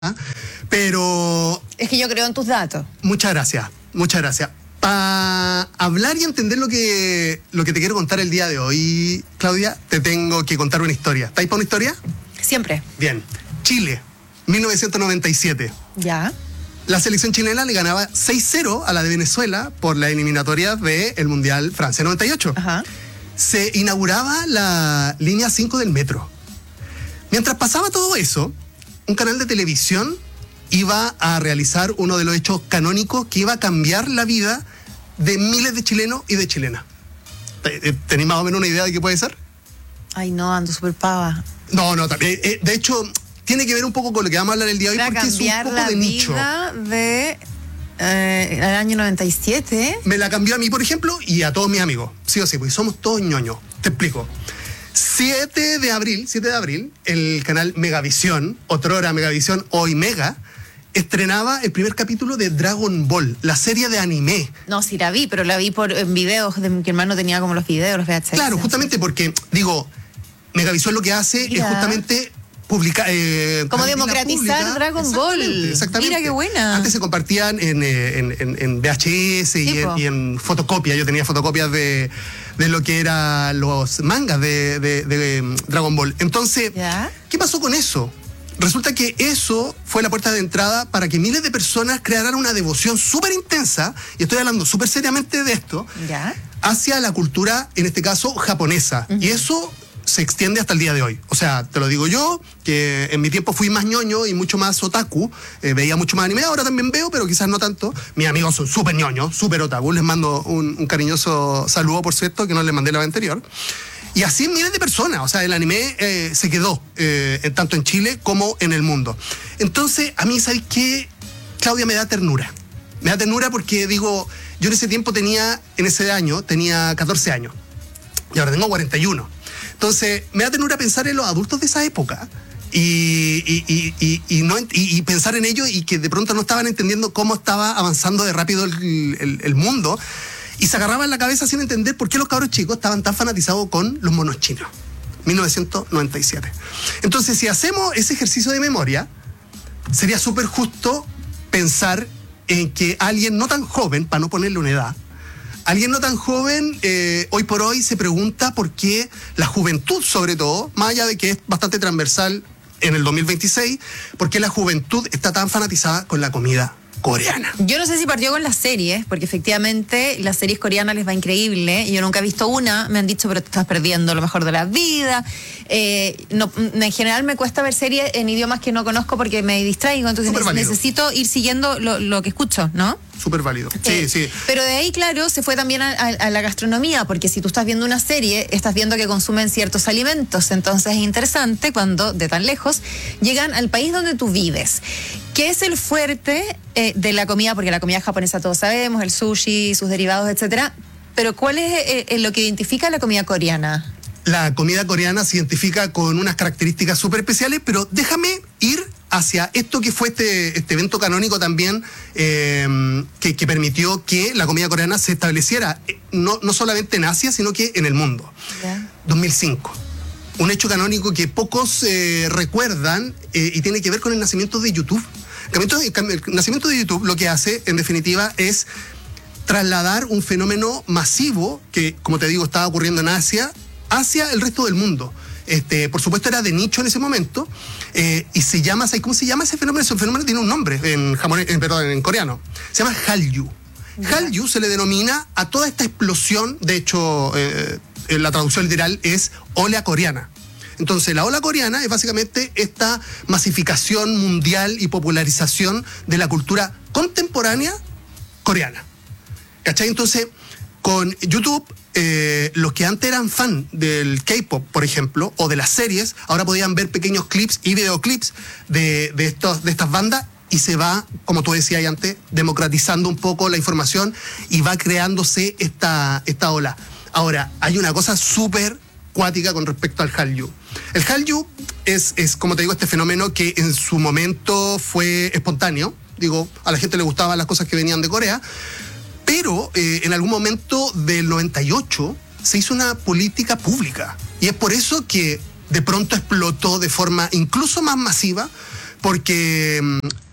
pero... Es que yo creo en tus datos. Muchas gracias. Para hablar y entender lo que te quiero contar el día de hoy, Claudia, te tengo que contar una historia. ¿Estáis para una historia? Siempre. Bien. Chile, 1997. Ya. La selección chilena le ganaba 6-0 a la de Venezuela por la eliminatoria del Mundial Francia 98. Ajá. Se inauguraba la línea 5 del metro. Mientras pasaba todo eso, un canal de televisión iba a realizar uno de los hechos canónicos que iba a cambiar la vida de miles de chilenos y de chilenas. ¿Tenéis más o menos una idea de qué puede ser? Ay, no, ando súper pava. No, también. De hecho, tiene que ver un poco con lo que vamos a hablar el día de hoy, porque es un poco de nicho. La vida de el año 97. Me la cambió a mí, por ejemplo, y a todos mis amigos. Sí o sí, porque somos todos ñoños. Te explico. 7 de abril, el canal Megavisión, otrora Megavisión, hoy Mega, estrenaba el primer capítulo de Dragon Ball, la serie de anime. No, sí la vi, pero la vi en videos, de mi hermano tenía como los videos, los VHS. Claro, justamente porque, Megavisión lo que hace es justamente publicar... como democratizar Dragon Ball. Exactamente. Mira qué buena. Antes se compartían en VHS y en fotocopia. Yo tenía fotocopias de lo que eran los mangas de Dragon Ball. Entonces, ¿qué pasó con eso? Resulta que eso fue la puerta de entrada para que miles de personas crearan una devoción súper intensa, y estoy hablando súper seriamente de esto, hacia la cultura, en este caso, japonesa. Y eso se extiende hasta el día de hoy. O sea, te lo digo yo, que en mi tiempo fui más ñoño y mucho más otaku, veía mucho más anime, ahora también veo, pero quizás no tanto. Mis amigos son súper ñoños, súper otaku, les mando un cariñoso saludo, por cierto, que no les mandé la vez anterior. Y así miles de personas, o sea, el anime se quedó, tanto en Chile como en el mundo. Entonces, a mí, ¿sabes qué? Claudia, me da ternura. Me da ternura porque, yo en ese tiempo tenía 14 años. Y ahora tengo 41. Entonces, me da ternura pensar en los adultos de esa época y pensar en ellos, y que de pronto no estaban entendiendo cómo estaba avanzando de rápido el mundo. Y se agarraban la cabeza sin entender por qué los cabros chicos estaban tan fanatizados con los monos chinos. 1997. Entonces, si hacemos ese ejercicio de memoria, sería súper justo pensar en que alguien no tan joven, para no ponerle una edad, alguien no tan joven, hoy por hoy se pregunta por qué la juventud, sobre todo, más allá de que es bastante transversal en el 2026, por qué la juventud está tan fanatizada con la comida coreana. Yo no sé si partió con las series, porque efectivamente las series coreanas les va increíble. Yo nunca he visto una, me han dicho, pero te estás perdiendo lo mejor de la vida. En general me cuesta ver series en idiomas que no conozco porque me distraigo, entonces necesito ir siguiendo lo que escucho, ¿no? Súper válido. Sí. Pero de ahí, claro, se fue también a la gastronomía, porque si tú estás viendo una serie, estás viendo que consumen ciertos alimentos. Entonces es interesante cuando, de tan lejos, llegan al país donde tú vives. ¿Qué es el fuerte de la comida? Porque la comida japonesa todos sabemos, el sushi, sus derivados, etcétera. Pero ¿cuál es lo que identifica a la comida coreana? La comida coreana se identifica con unas características súper especiales, pero déjame ir hacia esto que fue este evento canónico también, que permitió que la comida coreana se estableciera no solamente en Asia, sino que en el mundo. 2005. Un hecho canónico que pocos recuerdan, y tiene que ver con el nacimiento de YouTube. El nacimiento de YouTube lo que hace, en definitiva, es trasladar un fenómeno masivo que, como te digo, estaba ocurriendo en Asia, hacia el resto del mundo. Por supuesto era de nicho en ese momento, y se llama, ¿sabes cómo se llama ese fenómeno? Ese fenómeno tiene un nombre en coreano. Se llama Hallyu. Hallyu se le denomina a toda esta explosión, de hecho, la traducción literal es ola coreana. Entonces, la ola coreana es básicamente esta masificación mundial y popularización de la cultura contemporánea coreana. ¿Cachai? Entonces, con YouTube, los que antes eran fan del K-pop, por ejemplo, o de las series, ahora podían ver pequeños clips y videoclips de estas bandas, y se va, como tú decías antes, democratizando un poco la información y va creándose esta ola. Ahora, hay una cosa súper cuática con respecto al Hallyu. El Hallyu es, como te digo, este fenómeno que en su momento fue espontáneo. A la gente le gustaban las cosas que venían de Corea, pero en algún momento del 98 se hizo una política pública, y es por eso que de pronto explotó de forma incluso más masiva, porque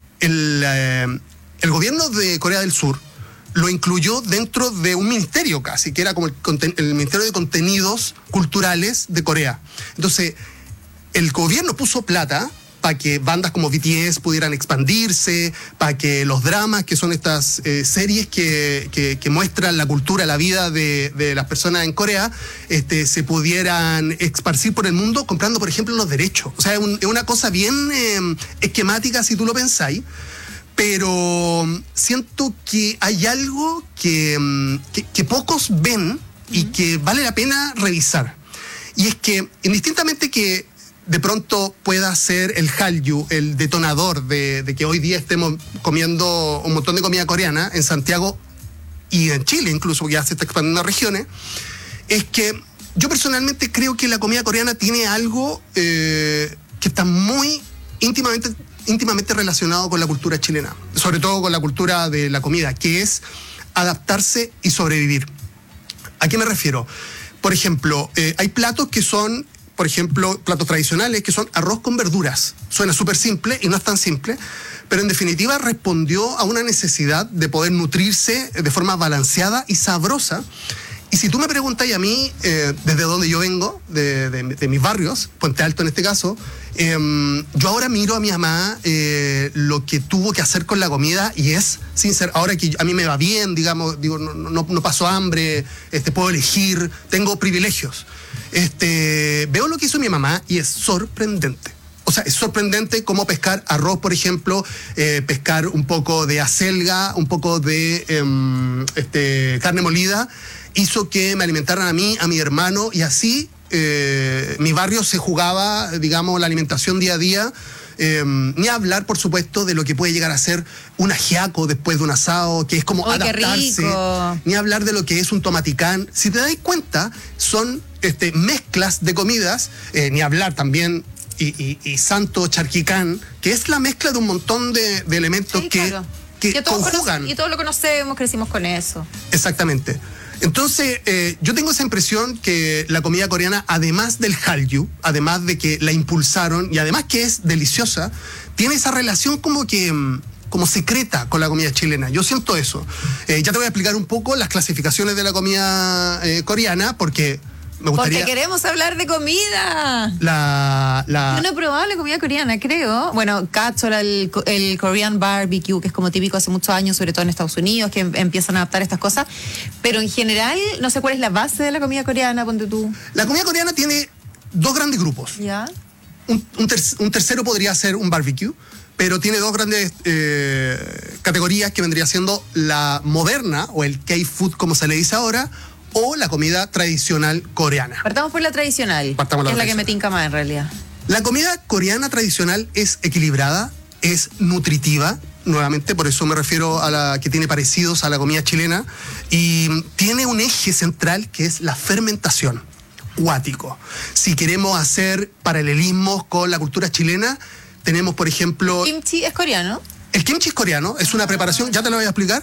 el gobierno de Corea del Sur lo incluyó dentro de un ministerio casi, que era como el Ministerio de Contenidos Culturales de Corea. Entonces, el gobierno puso plata para que bandas como BTS pudieran expandirse, para que los dramas, que son estas series que muestran la cultura, la vida de las personas en Corea, se pudieran esparcir por el mundo comprando, por ejemplo, los derechos. O sea, es una cosa bien esquemática si tú lo pensáis, pero siento que hay algo que pocos ven y que vale la pena revisar. Y es que, indistintamente que de pronto pueda ser el Hallyu, el detonador de que hoy día estemos comiendo un montón de comida coreana en Santiago y en Chile incluso, porque ya se está expandiendo a regiones, es que yo personalmente creo que la comida coreana tiene algo que está muy íntimamente relacionado con la cultura chilena, sobre todo con la cultura de la comida, que es adaptarse y sobrevivir. ¿A qué me refiero? Por ejemplo, hay platos que son, por ejemplo, platos tradicionales que son arroz con verduras. Suena súper simple y no es tan simple, pero en definitiva respondió a una necesidad de poder nutrirse de forma balanceada y sabrosa. Y si tú me preguntas, y a mí, desde donde yo vengo, de mis barrios, Puente Alto en este caso, yo ahora miro a mi mamá lo que tuvo que hacer con la comida y es sincero. Ahora que a mí me va bien, digamos, digo, no paso hambre, puedo elegir, tengo privilegios. Veo lo que hizo mi mamá y es sorprendente. O sea, es sorprendente cómo pescar arroz, por ejemplo, pescar un poco de acelga, un poco de carne molida, hizo que me alimentaran a mí, a mi hermano, y así mi barrio se jugaba, digamos, la alimentación día a día. Ni hablar, por supuesto, de lo que puede llegar a ser un ajiaco después de un asado, que es como adaptarse. Ni hablar de lo que es un tomaticán. Si te das cuenta, son mezclas de comidas, ni hablar también y santo charquicán, que es la mezcla de un montón de elementos que conjugan. Y todos lo conocemos, crecimos con eso. Exactamente. Entonces, yo tengo esa impresión que la comida coreana, además del Hallyu, además de que la impulsaron y además que es deliciosa, tiene esa relación como secreta con la comida chilena. Yo siento eso. Ya te voy a explicar un poco las clasificaciones de la comida coreana, porque me gustaría... Porque queremos hablar de comida. Yo no he probado la comida coreana, creo. Bueno, cacho, el Korean barbecue, que es como típico hace muchos años, sobre todo en Estados Unidos, que empiezan a adaptar estas cosas. Pero en general, no sé cuál es la base de la comida coreana, ponte tú. La comida coreana tiene dos grandes grupos. ¿Ya? Un tercero podría ser un barbecue, pero tiene dos grandes categorías que vendría siendo la moderna, o el K-food como se le dice ahora, o la comida tradicional coreana. Partamos por la tradicional, que es la que me tinca más en realidad. La comida coreana tradicional es equilibrada, es nutritiva, nuevamente, por eso me refiero a la que tiene parecidos a la comida chilena, y tiene un eje central que es la fermentación. Cuático. Si queremos hacer paralelismos con la cultura chilena, tenemos, por ejemplo... Kimchi es coreano. El kimchi es coreano, es una preparación, ya te lo voy a explicar,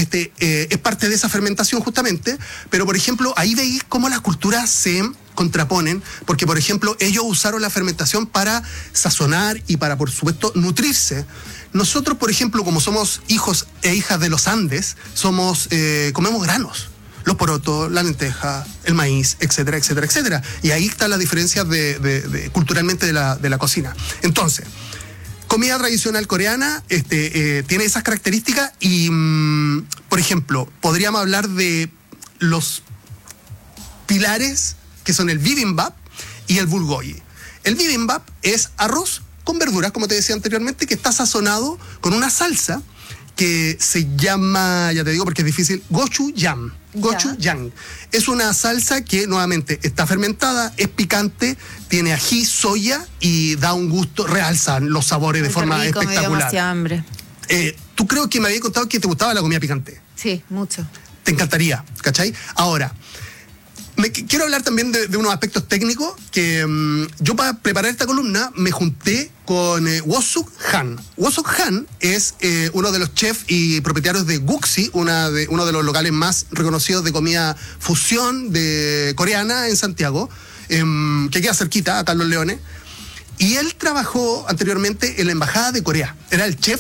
es parte de esa fermentación justamente, pero por ejemplo, ahí veis cómo las culturas se contraponen, porque por ejemplo, ellos usaron la fermentación para sazonar y para, por supuesto, nutrirse. Nosotros, por ejemplo, como somos hijos e hijas de los Andes, comemos granos. Los porotos, la lenteja, el maíz, etcétera, etcétera, etcétera. Y ahí está la diferencia culturalmente de la cocina. Entonces, comida tradicional coreana tiene esas características y, por ejemplo, podríamos hablar de los pilares que son el bibimbap y el bulgogi. El bibimbap es arroz con verduras, como te decía anteriormente, que está sazonado con una salsa que se llama, ya te digo porque es difícil, gochujang. Gochujang. Es una salsa que nuevamente está fermentada, es picante, tiene ají, soya y da un gusto, realzan los sabores de forma espectacular. Me dio demasiada hambre. Tú creo que me habías contado que te gustaba la comida picante. Sí, mucho. Te encantaría, ¿cachai? Ahora, quiero hablar también de unos aspectos técnicos que yo para preparar esta columna me junté con Woosuk Han. Woosuk Han es uno de los chefs y propietarios de Guxi, uno de los locales más reconocidos de comida fusión coreana en Santiago, que queda cerquita a Carlos Leones. Y él trabajó anteriormente en la Embajada de Corea. Era el chef